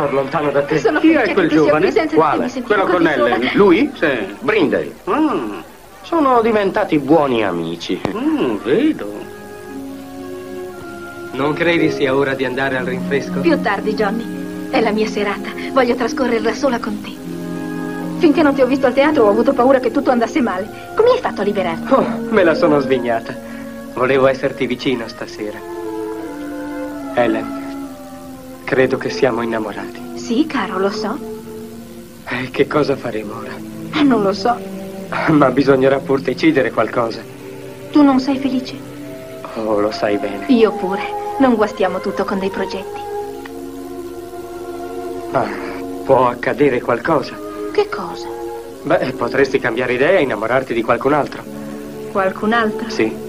star lontano da te. Sono Chi felice è quel che tu sia giovane? qui senza Quale? farmi sentire Quello con così sola. Ellen. Lui? Sì. Brindley. Ah, Sono diventati buoni amici. vedo. Non credi sia ora di andare al rinfresco? Più tardi, Johnny. È la mia serata. Voglio trascorrerla sola con te. Finché non ti ho visto al teatro ho avuto paura che tutto andasse male. Come hai fatto a liberarti? Oh, me la sono svignata. Volevo esserti vicino stasera. Ellen, credo che siamo innamorati. Sì, caro, lo so. Che cosa faremo ora? Non lo so. Ma bisognerà pur decidere qualcosa. Tu non sei felice? Oh, lo sai bene. Io pure. Non guastiamo tutto con dei progetti. Ma può accadere qualcosa. Che cosa? Beh, potresti cambiare idea e innamorarti di qualcun altro. Qualcun altro? Sì.